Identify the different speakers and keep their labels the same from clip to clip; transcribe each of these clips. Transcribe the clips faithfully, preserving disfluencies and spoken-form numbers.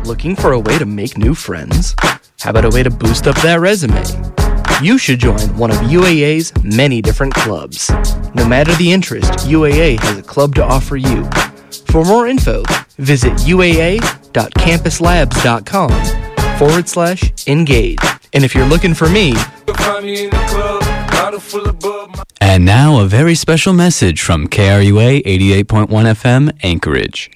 Speaker 1: Looking for a way to make new friends? How about a way to boost up that resume? You should join one of U A A's many different clubs. No matter the interest, U A A has a club to offer you. For more info, visit uaa.campuslabs.com forward slash engage. And if you're looking for me...
Speaker 2: And now a very special message from K R U A eighty-eight point one F M, Anchorage.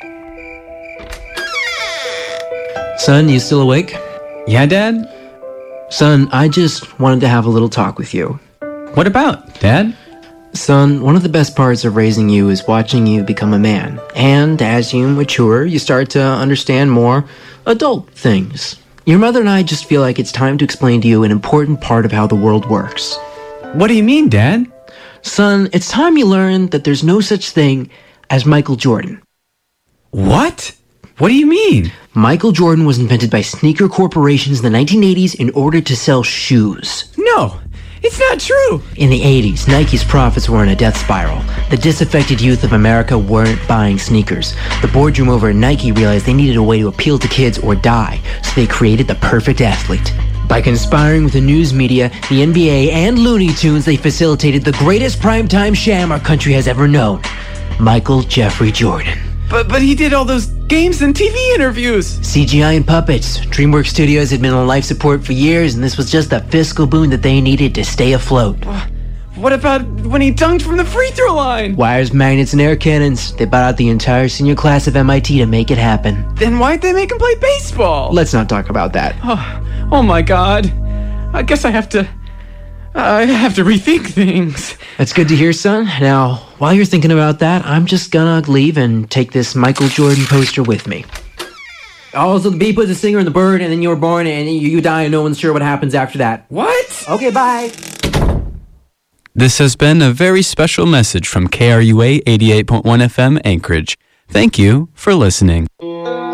Speaker 3: Son, you still awake?
Speaker 2: Yeah, Dad?
Speaker 3: Son, I just wanted to have a little talk with you.
Speaker 2: What about, Dad?
Speaker 3: Son, one of the best parts of raising you is watching you become a man. And as you mature, you start to understand more adult things. Your mother and I just feel like it's time to explain to you an important part of how the world works.
Speaker 2: What do you mean, Dad?
Speaker 3: Son, it's time you learn that there's no such thing as Michael Jordan.
Speaker 2: What? What do you mean?
Speaker 3: Michael Jordan was invented by sneaker corporations in the nineteen eighties in order to sell shoes.
Speaker 2: No, it's not true.
Speaker 3: In the eighties, Nike's profits were in a death spiral. The disaffected youth of America weren't buying sneakers. The boardroom over at Nike realized they needed a way to appeal to kids or die, so they created the perfect athlete. By conspiring with the news media, the N B A, and Looney Tunes, they facilitated the greatest primetime sham our country has ever known. Michael Jeffrey Jordan.
Speaker 2: But but he did all those games and T V interviews.
Speaker 3: C G I and puppets. DreamWorks Studios had been on life support for years, and this was just the fiscal boon that they needed to stay afloat.
Speaker 2: What about when he dunked from the free throw line?
Speaker 3: Wires, magnets, and air cannons. They bought out the entire senior class of M I T to make it happen.
Speaker 2: Then why'd they make him play baseball?
Speaker 3: Let's not talk about that.
Speaker 2: Oh, oh my God. I guess I have to... I have to rethink things.
Speaker 3: That's good to hear, son. Now, while you're thinking about that, I'm just gonna leave and take this Michael Jordan poster with me. Also, the bee puts a stinger in the bird, and then you were born, and you, you die, and no one's sure what happens after that.
Speaker 2: What?
Speaker 3: Okay, bye.
Speaker 2: This has been a very special message from K R U A eighty-eight point one F M, Anchorage. Thank you for listening.